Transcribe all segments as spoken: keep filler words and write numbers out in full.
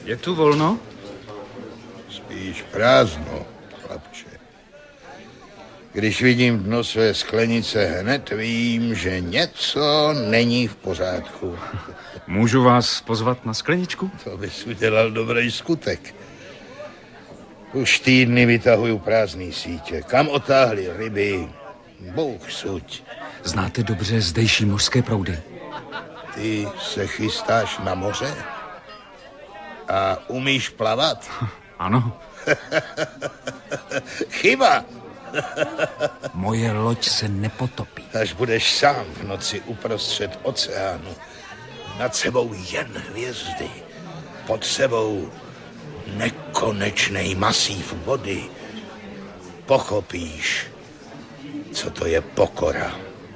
Je tu volno? Spíš prázdno, chlapče. Když vidím dno své sklenice, hned vím, že něco není v pořádku. Můžu vás pozvat na skleničku? To bys udělal dobrý skutek. Už týdny vytahuju prázdný sítě. Kam otáhly ryby? Bůh suď. Znáte dobře zdejší mořské proudy? Ty se chystáš na moře? A umíš plavat? Ano. Chyba! Moje loď se nepotopí. Až budeš sám v noci uprostřed oceánu, nad sebou jen hvězdy, pod sebou nekonečný masív vody, pochopíš, co to je pokora.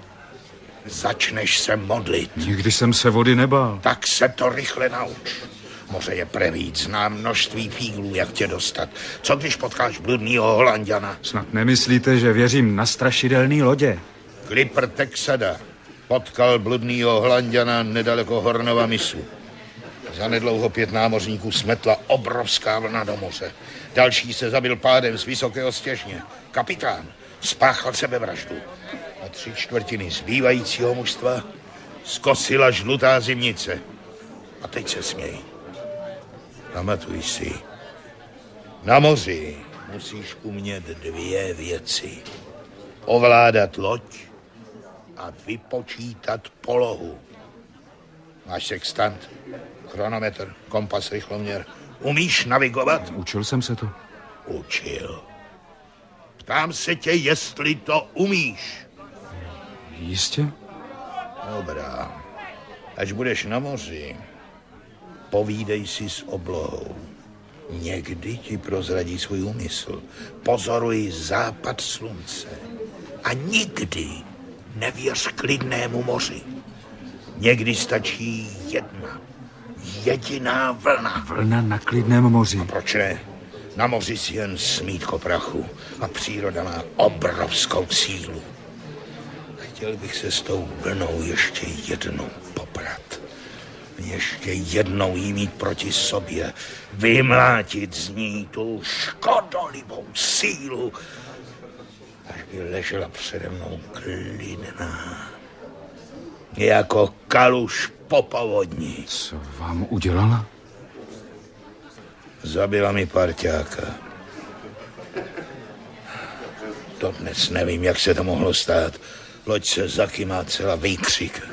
Začneš se modlit. Nikdy jsem se vody nebál. Tak se to rychle nauč. Moře je prevíc, znám množství fíglů, jak tě dostat. Co když potkáš bludnýho Holanďana? Snad nemyslíte, že věřím na strašidelný lodě? Clipper Texada potkal bludnýho Holanďana nedaleko Hornova mysu. Zanedlouho pět námořníků smetla obrovská vlna do moře. Další se zabil pádem z vysokého stěžně. Kapitán spáchal sebevraždu. A tři čtvrtiny zbývajícího mužstva zkosila žlutá zimnice. A teď se směj. Pamatuj si, na moři musíš umět dvě věci. Ovládat loď a vypočítat polohu. Máš sextant, chronometr, kompas, rychloměr. Umíš navigovat? Učil jsem se to. Učil. Ptám se tě, jestli to umíš. Jistě? Dobrá. Až budeš na moři, povídej si s oblohou. Někdy ti prozradí svůj úmysl. Pozoruj západ slunce. A nikdy nevěř klidnému moři. Někdy stačí jedna, jediná vlna. Vlna na klidném moři. A proč ne? Na moři si jen smítko prachu a příroda má obrovskou sílu. Chtěl bych se s tou vlnou ještě jednou poprat. Ještě jednou jí mít proti sobě, vymlátit z ní tu škodolivou sílu, až by ležela přede mnou klidná, jako kaluš po povodni. Co vám udělala? Zabila mi parťáka. Dodnes nevím, jak se to mohlo stát. Loď se zakymácela, výkřik.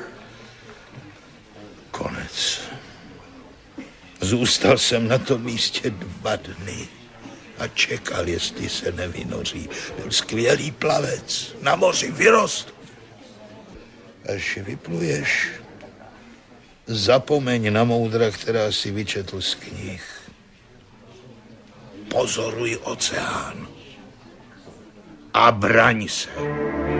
Konec. Zůstal jsem na tom místě dva dny a čekal, jestli se nevynoří. Byl skvělý plavec, na moři vyrost. Až vypluješ, zapomeň na moudra, která si vyčetl z knih. Pozoruj oceán a braň se.